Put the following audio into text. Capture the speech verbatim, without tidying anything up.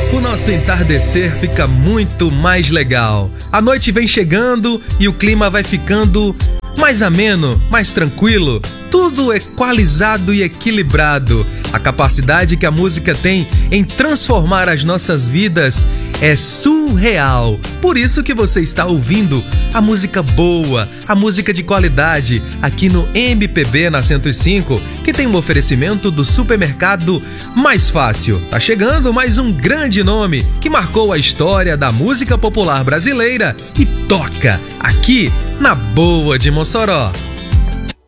o nosso entardecer fica muito mais legal. A noite vem chegando e o clima vai ficando mais ameno, mais tranquilo, tudo equalizado e equilibrado. A capacidade que a música tem em transformar as nossas vidas é surreal. Por isso que você está ouvindo a música boa, a música de qualidade, aqui no M P B na cento e cinco, que tem um oferecimento do supermercado Mais Fácil. Tá chegando mais um grande nome que marcou a história da música popular brasileira e toca aqui na Boa de Mossoró.